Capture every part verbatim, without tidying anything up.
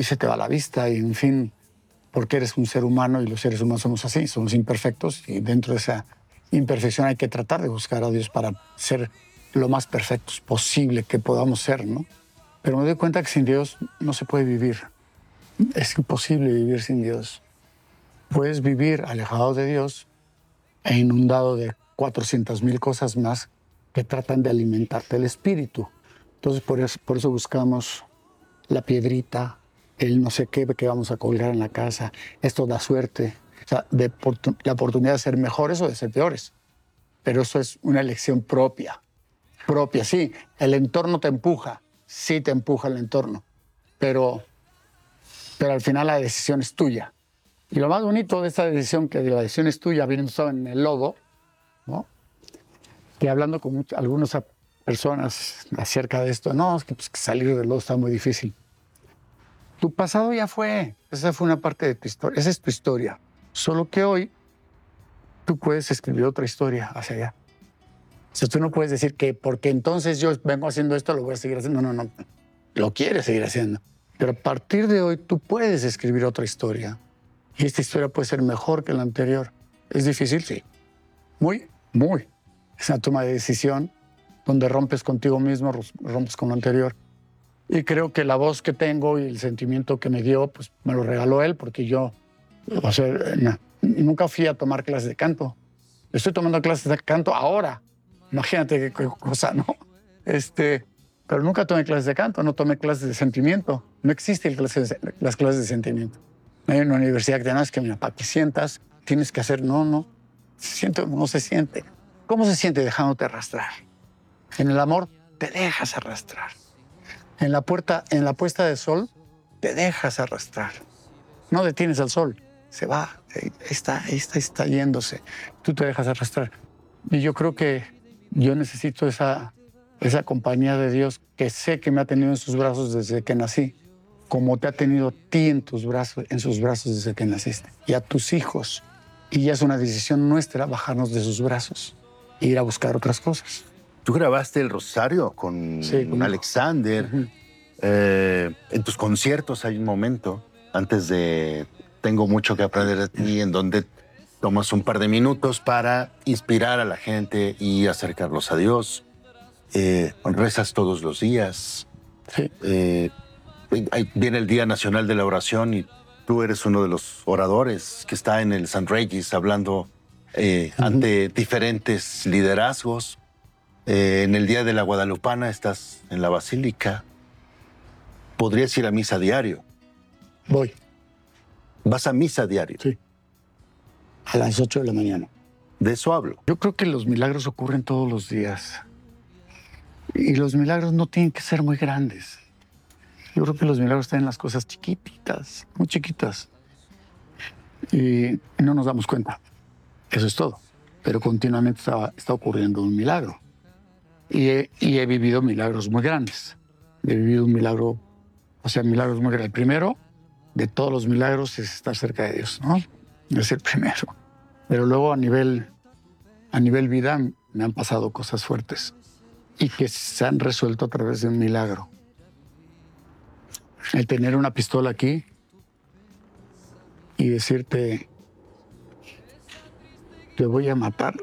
y se te va la vista y, en fin, porque eres un ser humano y los seres humanos somos así, somos imperfectos y dentro de esa imperfección hay que tratar de buscar a Dios para ser lo más perfectos posible que podamos ser, ¿no? Pero me doy cuenta que sin Dios no se puede vivir. Es imposible vivir sin Dios. Puedes vivir alejado de Dios e inundado de cuatrocientas mil cosas más que tratan de alimentarte el espíritu. Entonces, por eso, por eso buscamos la piedrita, el no sé qué que vamos a colgar en la casa. Esto da suerte. O sea, de la oportunidad de ser mejores o de ser peores. Pero eso es una elección propia. Propia, sí. El entorno te empuja. Sí te empuja el entorno. Pero, pero al final la decisión es tuya. Y lo más bonito de esta decisión, que la decisión es tuya, viendo en el lodo, ¿no? Que hablando con muchas, algunas personas acerca de esto, no, es que, pues, que salir del lodo está muy difícil. Tu pasado ya fue. Esa fue una parte de tu historia. Esa es tu historia. Solo que hoy tú puedes escribir otra historia hacia allá. O sea, tú no puedes decir que porque entonces yo vengo haciendo esto, lo voy a seguir haciendo. No, no, no. Lo quieres seguir haciendo. Pero a partir de hoy tú puedes escribir otra historia. Y esta historia puede ser mejor que la anterior. ¿Es difícil? Sí. Muy, muy. Es una toma de decisión donde rompes contigo mismo, rompes con lo anterior. Y creo que la voz que tengo y el sentimiento que me dio, pues me lo regaló él, porque yo, o sea, no, nunca fui a tomar clases de canto. Estoy tomando clases de canto ahora. Imagínate qué, qué cosa, ¿no? Este, pero nunca tomé clases de canto, no tomé clases de sentimiento. No existen clases, las clases de sentimiento. No hay una universidad que te diga, es que mira, para que sientas, tienes que hacer, no, no. Se siente, no se siente. ¿Cómo se siente dejándote arrastrar? En el amor te dejas arrastrar. En la, puerta, en la puesta de sol te dejas arrastrar. No detienes al sol, se va, está, está, está yéndose. Tú te dejas arrastrar. Y yo creo que yo necesito esa, esa compañía de Dios que sé que me ha tenido en sus brazos desde que nací, como te ha tenido a ti en, tus brazos, en sus brazos desde que naciste, y a tus hijos. Y ya es una decisión nuestra bajarnos de sus brazos e ir a buscar otras cosas. Tú grabaste El Rosario con, sí, con Alexander. Uh-huh. eh, en tus conciertos hay un momento, antes de Tengo mucho que aprender de ti, en donde tomas un par de minutos para inspirar a la gente y acercarlos a Dios. Eh, rezas todos los días. Sí. Eh, viene el Día Nacional de la Oración y tú eres uno de los oradores que está en el San Regis hablando eh, uh-huh. ante diferentes liderazgos. Eh, en el Día de la Guadalupana estás en la Basílica. ¿Podrías ir a misa diario? Voy. ¿Vas a misa diario? Sí. A las ocho de la mañana. De eso hablo. Yo creo que los milagros ocurren todos los días. Y los milagros no tienen que ser muy grandes. Yo creo que los milagros están en las cosas chiquititas, muy chiquitas. Y no nos damos cuenta. Eso es todo. Pero continuamente está, está ocurriendo un milagro. Y he, y he vivido milagros muy grandes. He vivido un milagro, o sea, milagros muy grandes. El primero de todos los milagros es estar cerca de Dios, ¿no? Es el primero. Pero luego a nivel, a nivel vida me han pasado cosas fuertes y que se han resuelto a través de un milagro. El tener una pistola aquí y decirte, te voy a matar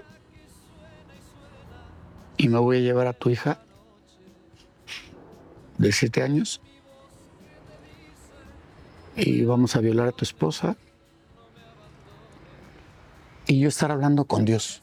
y me voy a llevar a tu hija de siete años y vamos a violar a tu esposa y yo estar hablando con Dios.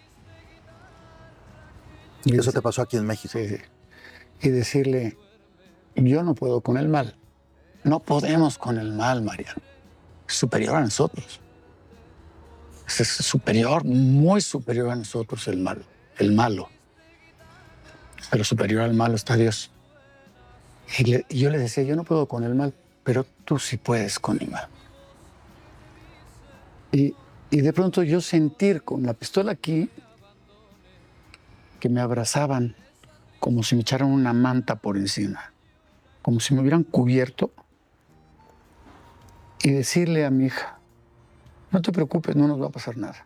Y eso te pasó aquí en México. Sí, sí. Y decirle, yo no puedo con el mal. No podemos con el mal, Mariano. Es superior a nosotros. Es superior, muy superior a nosotros el mal, el malo. Pero superior al malo está Dios. Y, le, y yo le decía, yo no puedo con el mal, pero tú sí puedes con el mal. Y, y de pronto yo sentir con la pistola aquí que me abrazaban como si me echaran una manta por encima, como si me hubieran cubierto y decirle a mi hija, no te preocupes, no nos va a pasar nada.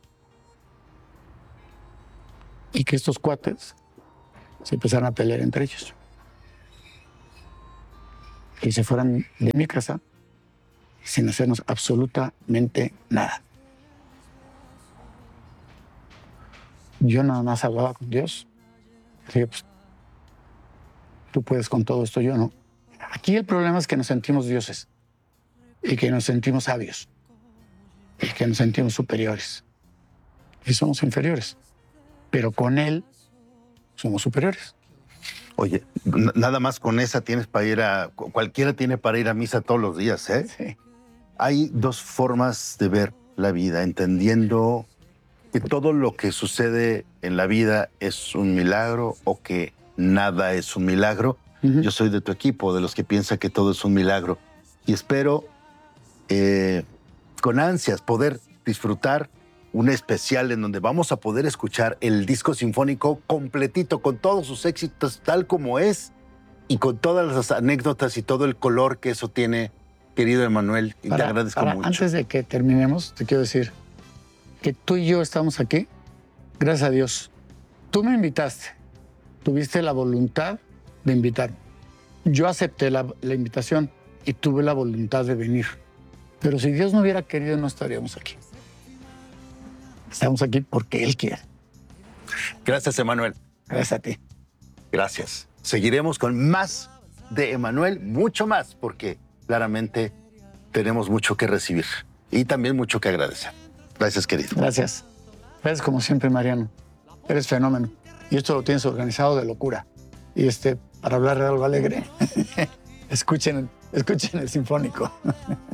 Y que estos cuates se empezaron a pelear entre ellos. y se fueran de mi casa sin hacernos absolutamente nada. Yo nada más hablaba con Dios. Dije, pues, tú puedes con todo esto, yo no. Aquí el problema es que nos sentimos dioses y que nos sentimos sabios y que nos sentimos superiores. Y somos inferiores. Pero con Él somos superiores. Oye, n- nada más con esa tienes para ir a... cu- Cualquiera tiene para ir a misa todos los días, ¿eh? Sí. Hay dos formas de ver la vida, entendiendo que todo lo que sucede en la vida es un milagro o que nada es un milagro. Ujú. Yo soy de tu equipo, de los que piensa que todo es un milagro. Y espero eh, con ansias poder disfrutar un especial en donde vamos a poder escuchar el disco sinfónico completito, con todos sus éxitos tal como es y con todas las anécdotas y todo el color que eso tiene, querido Emanuel. Y te Para- agradezco para- mucho. Antes de que terminemos, te quiero decir que tú y yo estamos aquí, gracias a Dios. Tú me invitaste, tuviste la voluntad de invitarme. Yo acepté la, la invitación y tuve la voluntad de venir. Pero si Dios no hubiera querido, no estaríamos aquí. Estamos aquí porque Él quiere. Gracias, Emanuel. Gracias a ti. Gracias. Seguiremos con más de Emanuel, mucho más, porque claramente tenemos mucho que recibir y también mucho que agradecer. Gracias, querido. Gracias. Eres como siempre, Mariano. Eres fenómeno. Y esto lo tienes organizado de locura. Y este, para hablar de algo alegre, escuchen, escuchen el Sinfónico.